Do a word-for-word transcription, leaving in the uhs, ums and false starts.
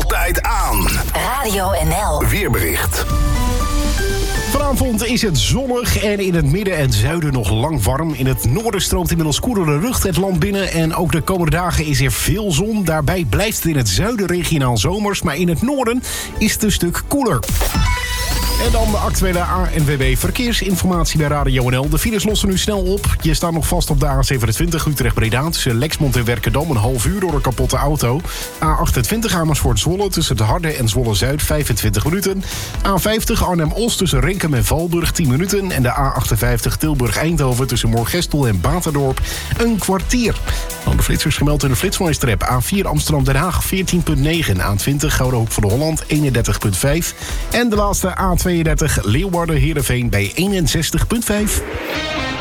Altijd aan. Radio N L. Weerbericht. Vanavond is het zonnig en in het midden en zuiden nog lang warm. In het noorden stroomt inmiddels koelere lucht het land binnen. En ook de komende dagen is er veel zon. Daarbij blijft het in het zuiden regionaal zomers. Maar in het noorden is het een stuk koeler. En dan de actuele A N W B verkeersinformatie bij Radio N L. De files lossen nu snel op. Je staat nog vast op de A zevenentwintig Utrecht-Breda... tussen Lexmond en Werkendam een half uur door een kapotte auto. A achtentwintig Amersfoort-Zwolle tussen het Harde en Zwolle-Zuid vijfentwintig minuten. A vijftig Arnhem-Os tussen Renkum en Valburg tien minuten. En de A achtenvijftig Tilburg-Eindhoven tussen Moorgestel en Baterdorp een kwartier. Dan de flitsers gemeld in de Flitsmeister-app. A vier Amsterdam-Den Haag veertien komma negen. A twintig Gouden Hoek van de Holland eenendertig komma vijf. En de laatste A tweeëndertig Leeuwarden-Heerenveen bij eenenzestig komma vijf.